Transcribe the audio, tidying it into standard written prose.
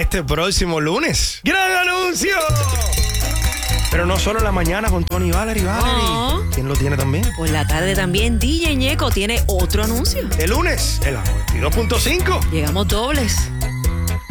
este próximo lunes. ¡Gran anuncio! Pero no solo en la mañana con Tony y Valerie. No. ¿Quién lo tiene también? Por la tarde también DJ Ñeco tiene otro anuncio. El lunes, en la 92.5. Llegamos dobles.